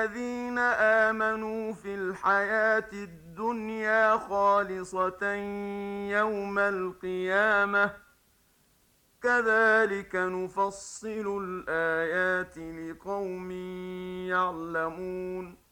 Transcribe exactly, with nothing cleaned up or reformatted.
الذين آمنوا في الحياة الدنيا خالصة يوم القيامة كذلك نفصل الآيات لقوم يعلمون